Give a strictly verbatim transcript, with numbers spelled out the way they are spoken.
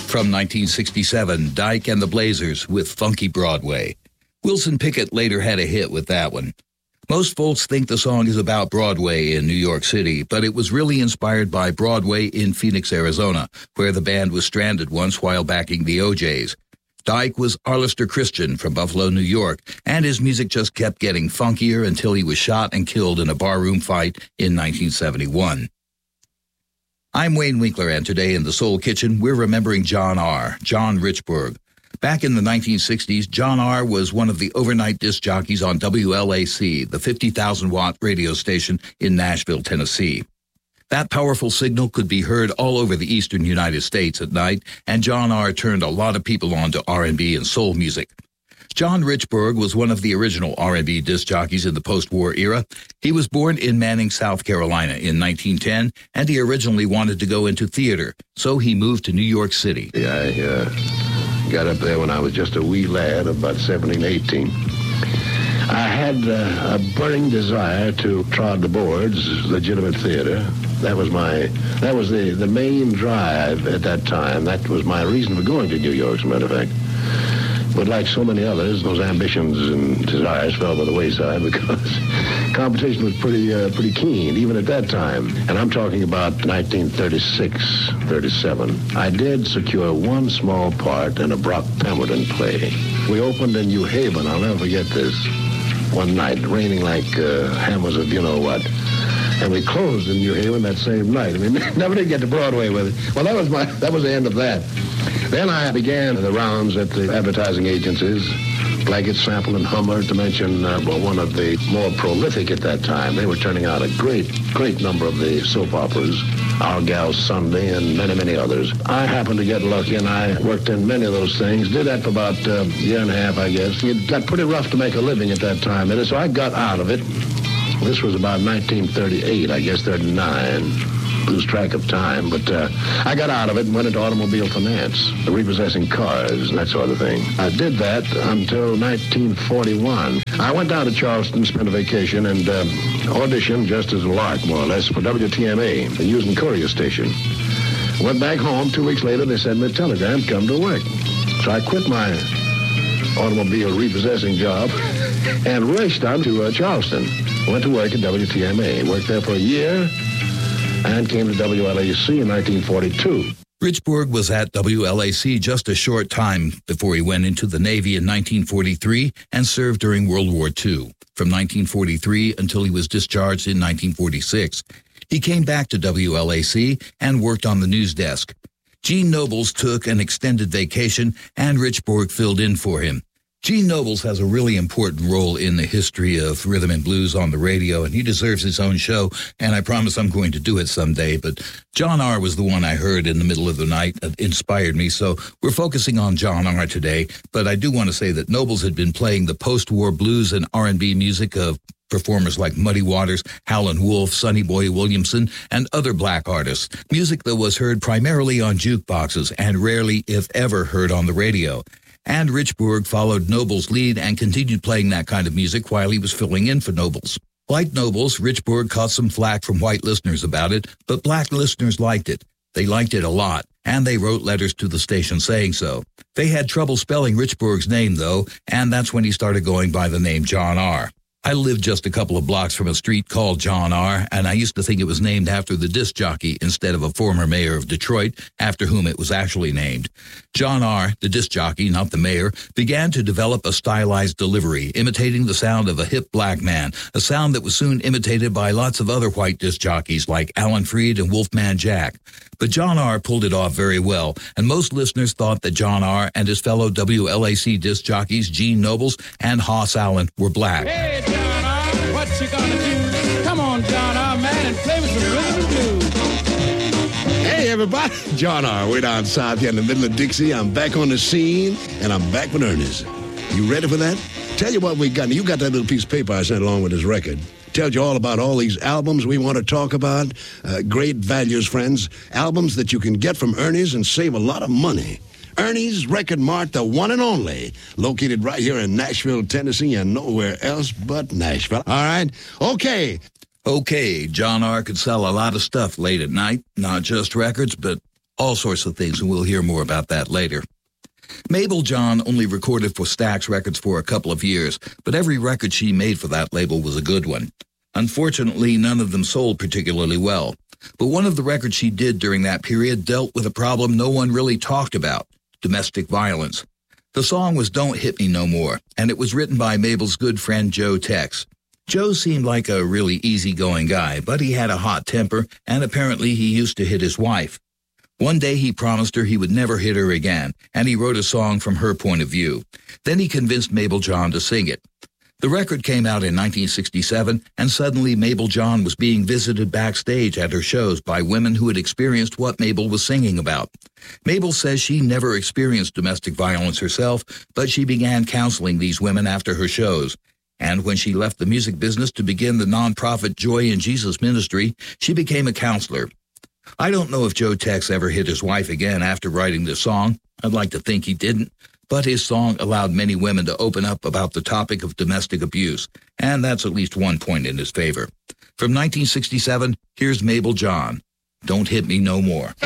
From nineteen sixty-seven, Dyke and the Blazers with Funky Broadway. Wilson Pickett later had a hit with that one. Most folks think the song is about Broadway in New York City, but it was really inspired by Broadway in Phoenix, Arizona, where the band was stranded once while backing the O Js. Dyke was Arlister Christian from Buffalo, New York, and his music just kept getting funkier until he was shot and killed in a barroom fight in nineteen seventy-one. I'm Wayne Winkler, and today in the Soul Kitchen, we're remembering John R., John Richburg. Back in the nineteen sixties, John R. was one of the overnight disc jockeys on W L A C, the fifty thousand watt radio station in Nashville, Tennessee. That powerful signal could be heard all over the eastern United States at night, and John R. turned a lot of people on to R and B and soul music. John Richburg was one of the original R and B disc jockeys in the post-war era. He was born in Manning, South Carolina in nineteen ten, and he originally wanted to go into theater, so he moved to New York City. Yeah, I uh, got up there when I was just a wee lad, about seventeen, eighteen. I had uh, a burning desire to trod the boards, legitimate theater. That was my, that was the, the main drive at that time. That was my reason for going to New York, as a matter of fact. But like so many others, those ambitions and desires fell by the wayside because competition was pretty uh, pretty keen, even at that time. And I'm talking about nineteen thirty-six, thirty-seven. I did secure one small part in a Brock Pemberton play. We opened in New Haven. I'll never forget this. One night, raining like uh, hammers of you-know-what. And we closed in New Haven that same night. I mean, never did get to Broadway with it. Well, that was my that was the end of that. Then I began the rounds at the advertising agencies, Blackett, Sample, and Hummer, to mention uh, well, one of the more prolific at that time. They were turning out a great, great number of the soap operas, Our Gal Sunday, and many, many others. I happened to get lucky, and I worked in many of those things. Did that for about uh, a year and a half, I guess. It got pretty rough to make a living at that time, and so I got out of it. This was about nineteen thirty-eight, I guess, thirty-nine. Lose track of time, but uh, I got out of it and went into automobile finance, repossessing cars and that sort of thing. I did that until nineteen forty-one. I went down to Charleston, spent a vacation, and uh, auditioned just as a lark, more or less, for W T M A, the news and courier station. Went back home. Two weeks later, they sent me a telegram, come to work. So I quit my automobile repossessing job and raced down to uh, Charleston. Went to work at W T M A. Worked there for a year and came to W L A C in nineteen forty-two. Richburg was at W L A C just a short time before he went into the Navy in nineteen forty-three and served during World War Two. From nineteen forty-three until he was discharged in nineteen forty-six. He came back to W L A C and worked on the news desk. Gene Nobles took an extended vacation, and Richburg filled in for him. Gene Nobles has a really important role in the history of rhythm and blues on the radio, and he deserves his own show, and I promise I'm going to do it someday. But John R. was the one I heard in the middle of the night that inspired me, so we're focusing on John R. today. But I do want to say that Nobles had been playing the post-war blues and R and B music of performers like Muddy Waters, Howlin' Wolf, Sonny Boy Williamson, and other black artists. Music that was heard primarily on jukeboxes and rarely, if ever, heard on the radio. And Richburg followed Nobles' lead and continued playing that kind of music while he was filling in for Nobles. Like Nobles, Richburg caught some flack from white listeners about it, but black listeners liked it. They liked it a lot, and they wrote letters to the station saying so. They had trouble spelling Richburg's name, though, and that's when he started going by the name John R. I lived just a couple of blocks from a street called John R., and I used to think it was named after the disc jockey instead of a former mayor of Detroit, after whom it was actually named. John R., the disc jockey, not the mayor, began to develop a stylized delivery, imitating the sound of a hip black man, a sound that was soon imitated by lots of other white disc jockeys like Alan Freed and Wolfman Jack. But John R. pulled it off very well, and most listeners thought that John R. and his fellow W L A C disc jockeys, Gene Nobles and Hoss Allen, were black. Hey, John R., what you gonna do? Come on, John R., man, and play with some rhythm and blues. Hey, everybody. John R., way down south here in the middle of Dixie. I'm back on the scene, and I'm back with Ernest. You ready for that? Tell you what we got. You got that little piece of paper I sent along with this record. Tells you all about all these albums we want to talk about. Uh, great values, friends. Albums that you can get from Ernie's and save a lot of money. Ernie's Record Mart, the one and only, located right here in Nashville, Tennessee, and nowhere else but Nashville. All right? Okay. Okay, John R. could sell a lot of stuff late at night. Not just records, but all sorts of things, and we'll hear more about that later. Mabel John only recorded for Stax Records for a couple of years, but every record she made for that label was a good one. Unfortunately, none of them sold particularly well. But one of the records she did during that period dealt with a problem no one really talked about, domestic violence. The song was Don't Hit Me No More, and it was written by Mabel's good friend Joe Tex. Joe seemed like a really easygoing guy, but he had a hot temper, and apparently he used to hit his wife. One day he promised her he would never hit her again, and he wrote a song from her point of view. Then he convinced Mabel John to sing it. The record came out in nineteen sixty-seven, and suddenly Mabel John was being visited backstage at her shows by women who had experienced what Mabel was singing about. Mabel says she never experienced domestic violence herself, but she began counseling these women after her shows. And when she left the music business to begin the nonprofit Joy in Jesus Ministry, she became a counselor. I don't know if Joe Tex ever hit his wife again after writing this song. I'd like to think he didn't. But his song allowed many women to open up about the topic of domestic abuse, and that's at least one point in his favor. From nineteen sixty-seven, here's Mabel John, Don't Hit Me No More.